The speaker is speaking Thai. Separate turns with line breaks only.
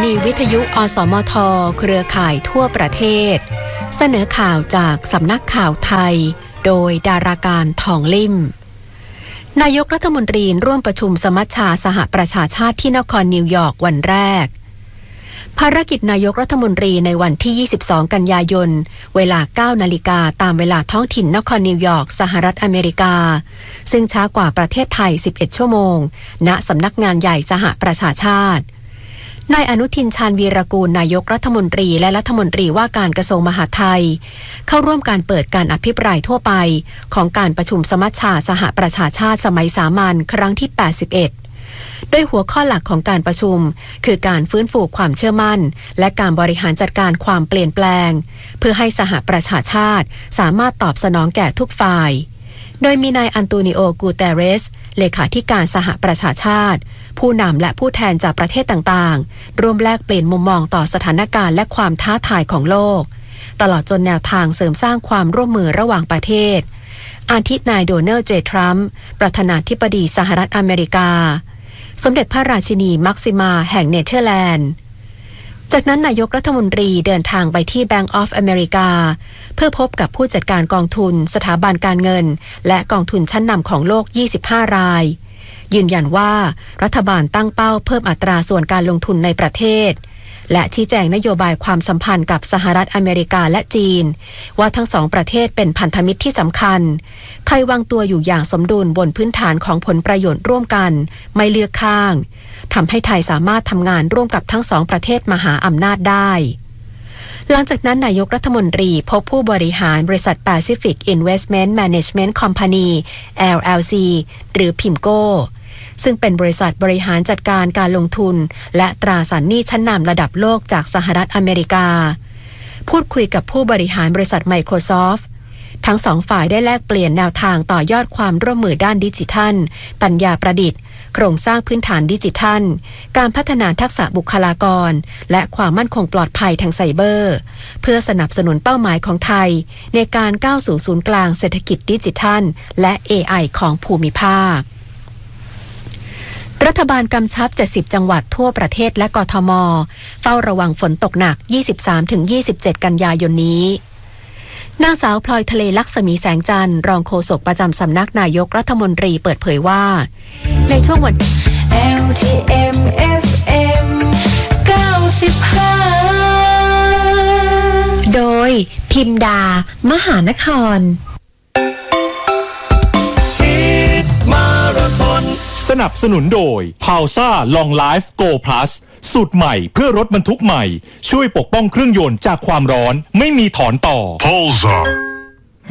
นีวิทยุอสมทเครือข่ายทั่วประเทศเสนอข่าวจากสำนักข่าวไทยโดยดาราการทองลิ่มนายกรัฐมนตรีร่วมประชุมสมัชชาสหประชาชาติที่นครนิวยอร์กวันแรกภารกิจนายกรัฐมนตรีในวันที่22กันยายนเวลา 9 นาฬิกาตามเวลาท้องถิ่นนครนิวยอร์กสหรัฐอเมริกาซึ่งช้ากว่าประเทศไทย11ชั่วโมงณสำนักงานใหญ่สหประชาชาตินายอนุทินชาญวีรกูลนายกรัฐมนตรีและรัฐมนตรีว่าการกระทรวงมหาดไทยเข้าร่วมการเปิดการอภิปรายทั่วไปของการประชุมสมัชชาสหประชาชาติสมัยสามัญครั้งที่81โดยหัวข้อหลักของการประชุมคือการฟื้นฟูความเชื่อมั่นและการบริหารจัดการความเปลี่ยนแปลงเพื่อให้สหประชาชาติสามารถตอบสนองแก่ทุกฝ่ายโดยมีนายอันโตนิโอ กูเตเรสเลขาธิการสหประชาชาติผู้นำและผู้แทนจากประเทศต่างๆร่วมแลกเปลี่ยนมุมมองต่อสถานการณ์และความท้าทายของโลกตลอดจนแนวทางเสริมสร้างความร่วมมือระหว่างประเทศอาทินายโดนัลด์ เจ ทรัมป์ประธานาธิบดีสหรัฐอเมริกาสมเด็จพระราชินีมักซิมาแห่งเนเธอร์แลนด์จากนั้นนายกรัฐมนตรีเดินทางไปที่ Bank of America เพื่อพบกับผู้จัดการกองทุนสถาบันการเงินและกองทุนชั้นนำของโลก25รายยืนยันว่ารัฐบาลตั้งเป้าเพิ่มอัตราส่วนการลงทุนในประเทศและชี้แจงนโยบายความสัมพันธ์กับสหรัฐอเมริกาและจีนว่าทั้งสองประเทศเป็นพันธมิตรที่สำคัญไทยวางตัวอยู่อย่างสมดุลบนพื้นฐานของผลประโยชน์ร่วมกันไม่เลือกข้างทำให้ไทยสามารถทำงานร่วมกับทั้งสองประเทศมหาอำนาจได้หลังจากนั้นนายกรัฐมนตรีพบผู้บริหารบริษัท Pacific Investment Management Company LLC หรือพิมโก้ซึ่งเป็นบริษัทบริหารจัดการการลงทุนและตราสารหนี้ชั้นนำระดับโลกจากสหรัฐอเมริกาพูดคุยกับผู้บริหารบริษัท Microsoft ทั้งสองฝ่ายได้แลกเปลี่ยนแนวทางต่อยอดความร่วมมือด้านดิจิทัลปัญญาประดิษฐ์โครงสร้างพื้นฐานดิจิทัลการพัฒนาทักษะบุคลากรและความมั่นคงปลอดภัยทางไซเบอร์เพื่อสนับสนุนเป้าหมายของไทยในการก้าวสู่ศูนย์กลางเศรษฐกิจดิจิทัลและ AI ของภูมิภาครัฐบาลกำชับ70จังหวัดทั่วประเทศและกทม.เฝ้าระวังฝนตกหนัก 23-27 กันยายนนี้นางสาวพลอยทะเลลักษมีแสงจันทร์รองโฆษกประจำสำนักนายกรัฐมนตรีเปิดเผยว่าในช่วงวัน LTM FM 95 โดยพิมดามหานคร
สนับสนุนโดย Pausa Long Life Go Plus สูตรใหม่เพื่อรถบรรทุกใหม่ช่วยปกป้องเครื่องยนต์จากความร้อนไม่มีถอนต่อ Pausa